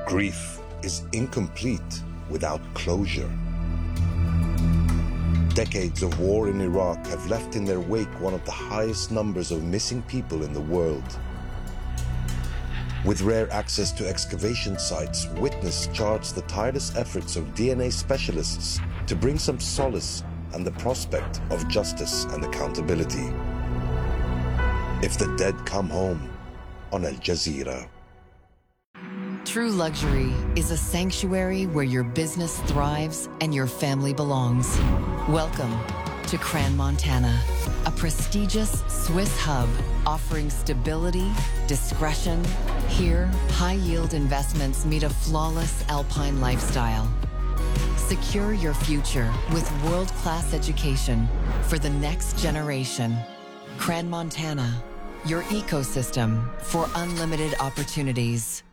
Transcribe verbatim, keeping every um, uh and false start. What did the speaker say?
Grief is incomplete without closure. Decades of war in Iraq have left in their wake one of the highest numbers of missing people in the world. With rare access to excavation sites, Witness charts the tireless efforts of D N A specialists to bring some solace and the prospect of justice and accountability. If the dead come home on Al Jazeera. True Luxury is a sanctuary where your business thrives and your family belongs. Welcome to Crans-Montana, a prestigious Swiss hub offering stability, discretion. Here, high-yield investments meet a flawless alpine lifestyle. Secure your future with world-class education for the next generation. Crans-Montana, your ecosystem for unlimited opportunities.